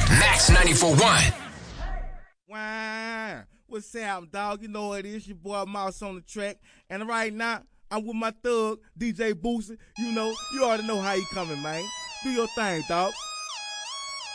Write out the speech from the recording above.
Max 94.1. Wow. What's happening, dog? You know what it is. Your boy Mouse on the track. And right now, I'm with my thug, DJ Boosie. You know, you already know how he coming, man. Do your thing, dog.